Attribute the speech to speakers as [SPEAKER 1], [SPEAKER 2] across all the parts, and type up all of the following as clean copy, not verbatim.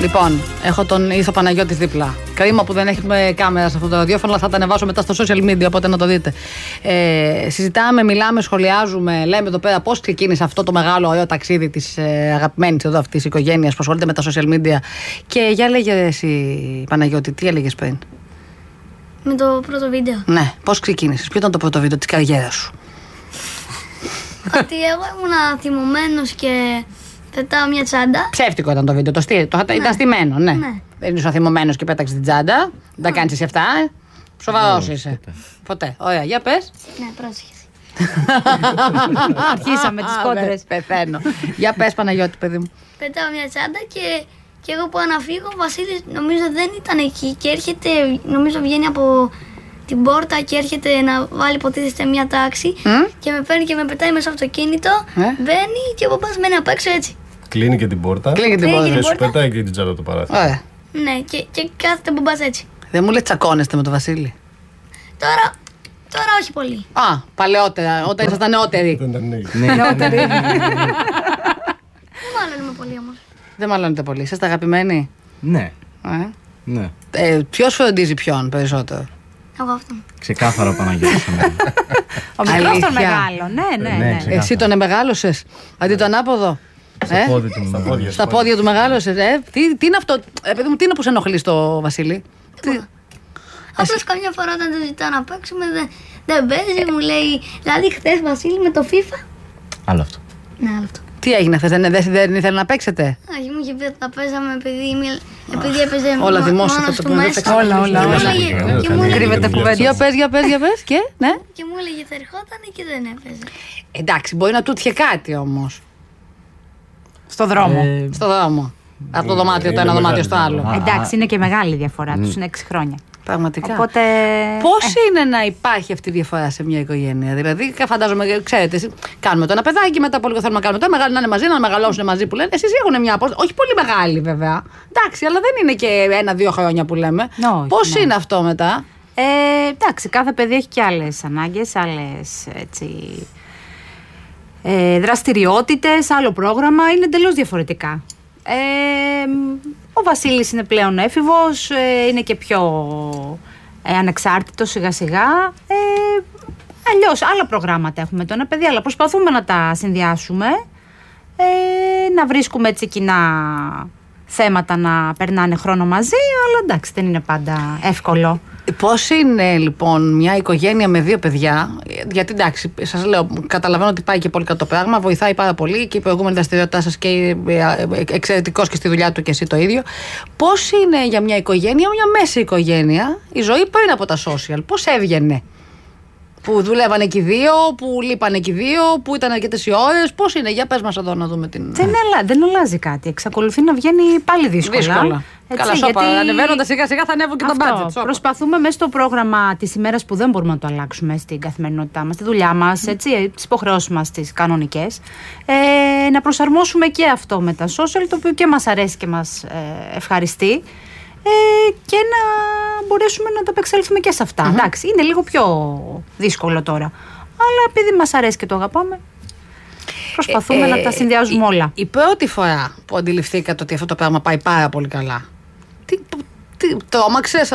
[SPEAKER 1] Λοιπόν, έχω τον Ήθο Παναγιώτη δίπλα. Κρίμα που δεν έχουμε κάμερα σε αυτό το ραδιόφωνο, αλλά θα τα ανεβάσω μετά στο social media, οπότε να το δείτε. Συζητάμε, μιλάμε, σχολιάζουμε, λέμε εδώ πέρα πώς ξεκίνησε αυτό το μεγάλο ωραίο ταξίδι της αγαπημένης εδώ αυτής της οικογένειας που ασχολείται με τα social media. Και για λέγε εσύ, Παναγιώτη, τι έλεγες πριν?
[SPEAKER 2] Με το πρώτο βίντεο.
[SPEAKER 1] Ναι, πώς ξεκίνησες, ποιο ήταν το πρώτο βίντεο της καριέρας σου?
[SPEAKER 2] Ότι εγώ ήμουν θυμωμένος και πετάω μια τσάντα.
[SPEAKER 1] Ψεύτικο ήταν το βίντεο, ήταν στημένο, ναι. Δεν ήσουν θυμωμένος και πέταξες την τσάντα. Δεν τα κάνεις εσύ αυτά, Σοβαρός είσαι. Ποτέ. Ωραία, για πες.
[SPEAKER 2] Ναι, πρόσεχε.
[SPEAKER 3] Αρχίσαμε τις κόντρες.
[SPEAKER 1] Πεθαίνω. Για πες, Παναγιώτη, παιδί μου.
[SPEAKER 2] Πετάω μια τσάντα και εγώ πάω να φύγω. Ο Βασίλης νομίζω δεν ήταν εκεί και έρχεται, νομίζω βγαίνει από την πόρτα και έρχεται να βάλει υποτίθεται μια τάξη και με παίρνει και με πετάει μέσα στο αυτοκίνητο. Μπαίνει και ο παπάς μένει απ' έξω έτσι.
[SPEAKER 4] Κλείνει και την πόρτα. Και σου πετάει και την τσάντα το παράθυρο.
[SPEAKER 2] Ναι, και κάθεται ο μπαμπάς έτσι.
[SPEAKER 1] Δεν μου λέει τσακώνεστε με τον Βασίλη?
[SPEAKER 2] Τώρα όχι πολύ.
[SPEAKER 1] Παλαιότερα, όταν ήσασταν νεότεροι.
[SPEAKER 3] Νεότεροι.
[SPEAKER 2] Δεν μάλλον πολύ όμως.
[SPEAKER 1] Δεν μάλλονετε πολύ. Είσαστε αγαπημένοι?
[SPEAKER 5] Ναι.
[SPEAKER 1] Ποιος φροντίζει ποιον περισσότερο?
[SPEAKER 2] Εγώ αυτό.
[SPEAKER 5] Ξεκάθαρα ο Παναγιώτης.
[SPEAKER 3] Ο μικρός τον μεγάλο, ναι.
[SPEAKER 1] Εσύ τον εμεγάλωσες αντί το ανάποδο? Στα πόδια του μεγάλωσες. Τι είναι αυτό, παιδί μου, τι είναι που σε ενοχλεί στο Βασίλη?
[SPEAKER 2] Απλώς καμιά φορά όταν το ζητάω να παίξουμε δεν παίζει, μου λέει. Δηλαδή χθες Βασίλη με το FIFA.
[SPEAKER 5] Άλλο αυτό.
[SPEAKER 2] Ναι, άλλο αυτό.
[SPEAKER 1] Τι έγινε χθες, δεν ήθελε να παίξετε?
[SPEAKER 2] Όχι, μου είχε πει ότι θα παίζαμε επειδή έπαιζε
[SPEAKER 1] όλα δημόσια
[SPEAKER 2] μόνος
[SPEAKER 1] θα το
[SPEAKER 2] του
[SPEAKER 1] πούμε.
[SPEAKER 2] μέσα.
[SPEAKER 1] Όλα. Κρύβεται κουβέντα. Για πες, και ναι.
[SPEAKER 2] Και μου έλεγε θα ερχόταν και δεν έπαιζε.
[SPEAKER 1] Εντάξει, μπορεί να του έτυχε κάτι όμως.
[SPEAKER 3] Στο δρόμο.
[SPEAKER 1] Στο δρόμο. Από το δωμάτιο το ένα δωμάτιο στο άλλο.
[SPEAKER 3] Εντάξει, είναι και μεγάλη διαφορά. Τους είναι 6 χρόνια.
[SPEAKER 1] Πραγματικά.
[SPEAKER 3] Οπότε...
[SPEAKER 1] Πώς είναι να υπάρχει αυτή η διαφορά σε μια οικογένεια? Δηλαδή, φαντάζομαι, ξέρετε, κάνουμε το ένα παιδάκι, μετά από λίγο θέλουμε να κάνουμε το μεγάλο, να είναι μαζί, να μεγαλώσουν μαζί που λένε. Εσείς έχουν μια απόσταση, όχι πολύ μεγάλη βέβαια. Εντάξει, αλλά δεν είναι και 1-2 χρόνια που λέμε. Πώς είναι αυτό μετά?
[SPEAKER 3] Εντάξει, κάθε παιδί έχει και άλλες ανάγκες, άλλες δραστηριότητες, άλλο πρόγραμμα, είναι εντελώς διαφορετικά. Ο Βασίλης είναι πλέον έφηβος, είναι και πιο ανεξάρτητος σιγά σιγά. Αλλιώς άλλα προγράμματα έχουμε το ένα παιδί, αλλά προσπαθούμε να τα συνδυάσουμε, να βρίσκουμε έτσι κοινά θέματα να περνάνε χρόνο μαζί, αλλά εντάξει δεν είναι πάντα εύκολο.
[SPEAKER 1] Πώς είναι λοιπόν μια οικογένεια με 2 παιδιά? Γιατί εντάξει, σας λέω, καταλαβαίνω ότι πάει και πολύ κατά το πράγμα, βοηθάει πάρα πολύ και η προηγούμενη δραστηριότητά σας και εξαιρετικός και στη δουλειά του και εσύ το ίδιο. Πώς είναι για μια οικογένεια, μια μέση οικογένεια, η ζωή πριν από τα social? Πώς έβγαινε? Που δουλεύανε και οι 2, που λείπανε και οι 2, που ήταν αρκετές οι ώρες? Πώς είναι, για πες μας εδώ να δούμε την.
[SPEAKER 3] Δεν αλλάζει κάτι. Εξακολουθεί να βγαίνει πάλι δύσκολα.
[SPEAKER 1] Καλά, σώπα, ανεβαίνοντας σιγά σιγά θα ανέβουν και το budget.
[SPEAKER 3] Προσπαθούμε μέσα στο πρόγραμμα της ημέρας που δεν μπορούμε να το αλλάξουμε στην καθημερινότητά μας, στη δουλειά μας, τις υποχρεώσεις μας, τις κανονικές, να προσαρμόσουμε και αυτό με τα social, το οποίο και μας αρέσει και μας ευχαριστεί. Και να μπορέσουμε να τα απεξέλθουμε και σε αυτά. Εντάξει, είναι λίγο πιο δύσκολο τώρα. Αλλά επειδή μας αρέσει και το αγαπάμε, προσπαθούμε να τα συνδυάζουμε όλα.
[SPEAKER 1] Η πρώτη φορά που αντιληφθήκατε ότι αυτό το πράγμα πάει πάρα πολύ καλά, τρόμαξες,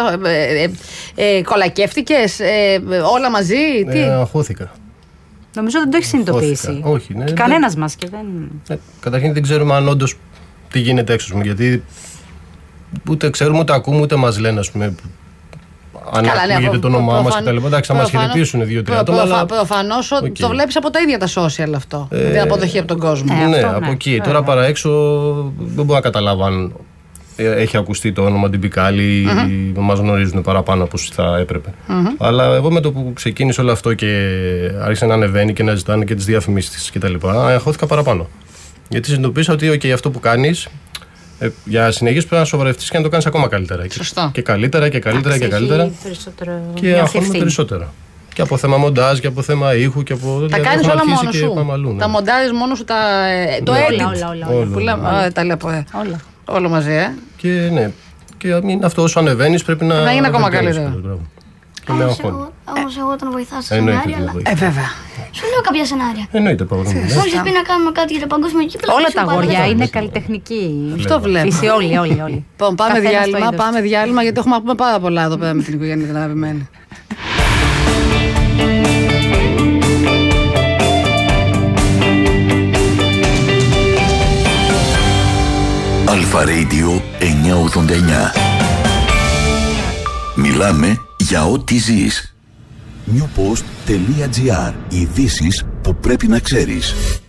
[SPEAKER 1] κολακεύτηκες, όλα μαζί?
[SPEAKER 4] Αγχώθηκα.
[SPEAKER 3] Νομίζω δεν το έχει συνειδητοποιήσει.
[SPEAKER 4] Όχι, ναι.
[SPEAKER 3] Κανένας μας και δεν.
[SPEAKER 4] Καταρχήν δεν ξέρουμε αν όντως τι γίνεται έξω μου, γιατί ούτε ξέρουμε, ούτε ακούμε, ούτε μας λένε, ας πούμε, αν ακούγεται το όνομά μας κτλ. Εντάξει, θα μας χαιρετήσουν 2-3 άτομα.
[SPEAKER 1] Προφανώς το βλέπεις από τα ίδια τα social αυτό. Την αποδοχή από τον κόσμο.
[SPEAKER 4] Ναι, από εκεί. Τώρα παρά έξω δεν μπορώ να καταλάβω αν έχει ακουστεί το όνομα Τιμπικάλη ή μας γνωρίζουν παραπάνω από όσοι θα έπρεπε. Αλλά εγώ με το που ξεκίνησε όλο αυτό και άρχισε να ανεβαίνει και να ζητάνε και τις διαφημίσεις κτλ., αγχώθηκα παραπάνω. Γιατί συνειδητοποίησα ότι αυτό που κάνεις, για συνεχής πρέπει να σοβαρευτείς και να το κάνεις ακόμα καλύτερα.
[SPEAKER 1] Σωστό.
[SPEAKER 4] Και καλύτερα και καλύτερα και καλύτερα. Και αγχώνομαι περισσότερα. Και από θέμα μοντάζ και από θέμα ήχου και από.
[SPEAKER 1] Τα κάνεις όλα μόνος σου. Τα μοντάζεις μόνος σου, το edit.
[SPEAKER 3] Όλα.
[SPEAKER 1] Τα λέω όλα μαζί,
[SPEAKER 4] Και ναι. Και αυτό όσο ανεβαίνεις πρέπει να
[SPEAKER 1] γίνει ακόμα καλύτερα.
[SPEAKER 2] Όμως εγώ τον βοηθάω στο σενάριο.
[SPEAKER 1] Βέβαια.
[SPEAKER 2] Σου λέω κάποια σενάρια.
[SPEAKER 4] Εννοείται, Παύλο.
[SPEAKER 2] Μόλις πει να κάνουμε κάτι για το παγκόσμιο κύπελλο.
[SPEAKER 3] Όλα τα αγόρια είναι καλλιτεχνικοί.
[SPEAKER 1] Αυτό βλέπω.
[SPEAKER 3] Φύση, όλοι.
[SPEAKER 1] Λοιπόν, πάμε διάλειμμα γιατί έχουμε να πούμε πάρα πολλά εδώ πέρα με την οικογένεια την αγαπημένη.
[SPEAKER 6] Αλφα Radio 989. Μιλάμε για ό,τι ζεις. Newpost.gr. Ειδήσεις που πρέπει να ξέρεις.